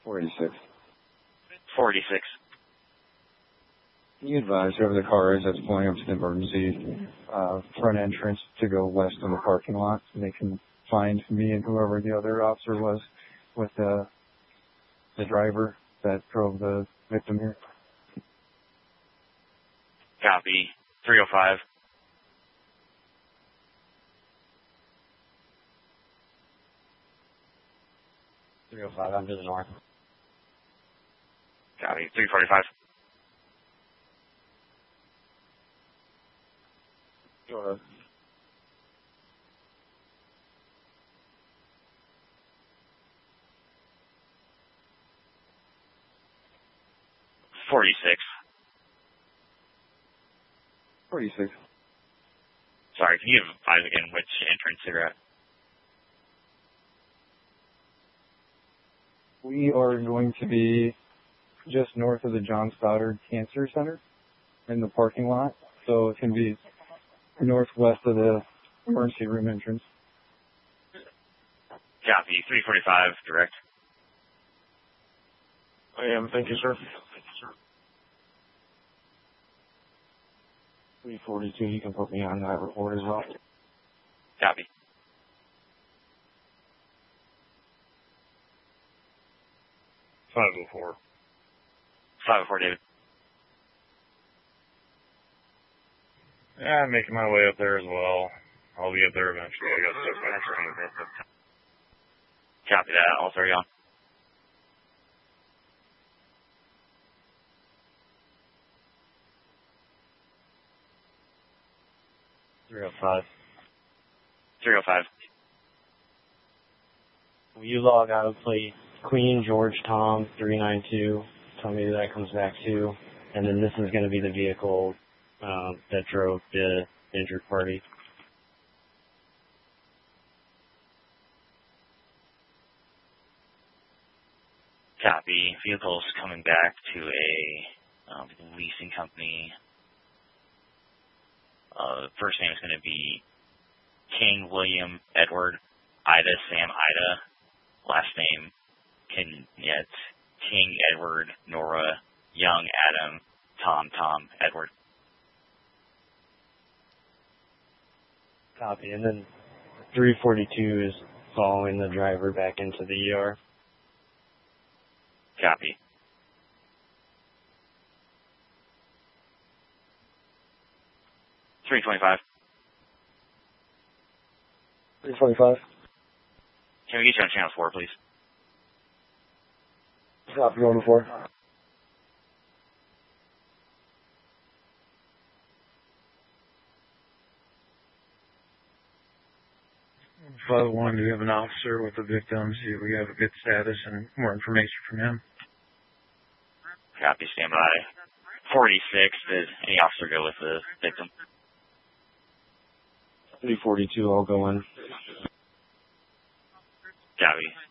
46. 46. Can you advise whoever the car is that's pulling up to the emergency front entrance to go west of the parking lot so they can find me and whoever the other officer was with the driver that drove the victim here? Copy. 305. I'm to the north. Copy. 345. Go ahead. $46. 46. Sorry, can you advise again which entrance you're at? We are going to be just north of the John Stoddard Cancer Center in the parking lot, so it can be northwest of the emergency room entrance. Copy. 345, direct. I am. Thank you, sir. 342, you can put me on that report as well. Copy. 504. 504, David. Yeah, I'm making my way up there as well. I'll be up there eventually. I got stuck by the train. Copy that. All three on. $305. 305. Will you log out of plate Queen George Tom 392? Tell me who that comes back to. And then this is going to be the vehicle that drove the injured party. Copy. Vehicle's coming back to a leasing company. First name is going to be King William Edward Ida Sam Ida. Last name it's King Edward Nora Young Adam Tom Edward. Copy. And then 342 is following the driver back into the ER. Copy. $325. 325. Can we get you on channel 4, please? Copy, going to 4. One, do you have an officer with the victim? See if we have a good status and more information from him. Copy, stand by. 46, did any officer go with the victim? 342, I'll go in. Copy.